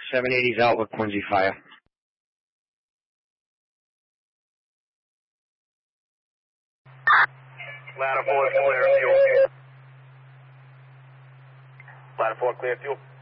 780's out with Quincy Fire. Ladder 4 is clear, fuel. Ladder 4 clear, fuel.